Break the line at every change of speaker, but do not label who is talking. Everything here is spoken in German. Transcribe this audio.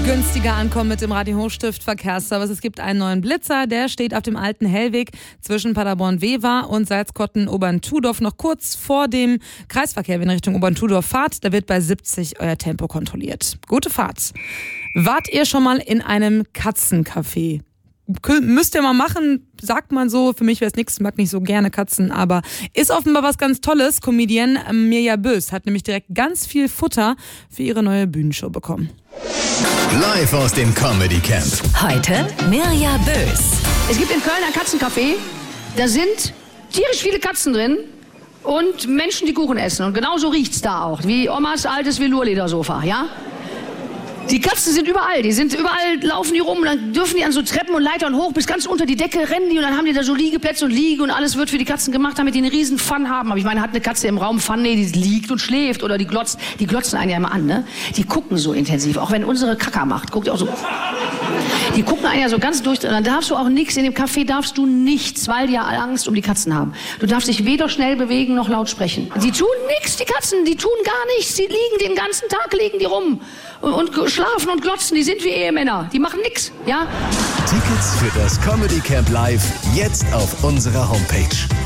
Günstiger ankommen mit dem Radio-Hochstift Verkehrsservice. Es gibt einen neuen Blitzer, der steht auf dem alten Hellweg zwischen Paderborn-Wever und Salzkotten-Obern-Tudorf noch kurz vor dem Kreisverkehr, wenn ihr Richtung Obern-Tudorf fahrt. Da wird bei 70 euer Tempo kontrolliert. Gute Fahrt. Wart ihr schon mal in einem Katzencafé? Müsst ihr mal machen, sagt man so. Für mich wäre es nichts, mag nicht so gerne Katzen, aber ist offenbar was ganz Tolles. Comedienne Mirja Bös hat nämlich direkt ganz viel Futter für ihre neue Bühnenshow bekommen.
Live aus dem Comedy Camp.
Heute Mirja Bös.
Es gibt in Köln ein Katzencafé, da sind tierisch viele Katzen drin und Menschen, die Kuchen essen. Und genauso riecht's da auch, wie Omas altes Velourledersofa, ja? Die Katzen sind überall, laufen die rum, und dann dürfen die an so Treppen und Leitern hoch, bis ganz unter die Decke rennen die und dann haben die da so Liegeplätze und Liege und alles wird für die Katzen gemacht, damit die einen riesen Fun haben. Aber ich meine, hat eine Katze im Raum Fun? Nee, die liegt und schläft oder die glotzen einen ja immer an, ne? Die gucken so intensiv, auch wenn unsere Kaka macht, guckt auch so. Die gucken einen ja so ganz durch, und dann darfst du auch nichts, in dem Café darfst du nichts, weil die ja Angst um die Katzen haben. Du darfst dich weder schnell bewegen noch laut sprechen. Die tun nichts, die Katzen, die tun gar nichts, die liegen den ganzen Tag, liegen die rum und schlafen und glotzen, die sind wie Ehemänner, die machen nichts, ja?
Tickets für das Comedy Camp Live jetzt auf unserer Homepage.